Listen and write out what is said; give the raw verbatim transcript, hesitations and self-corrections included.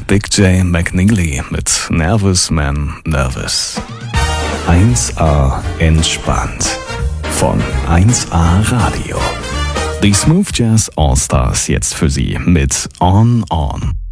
Big J McNeely mit Nervous Man Nervous. eins A entspannt von eins A Radio. Die Smooth Jazz All Stars jetzt für Sie mit On On.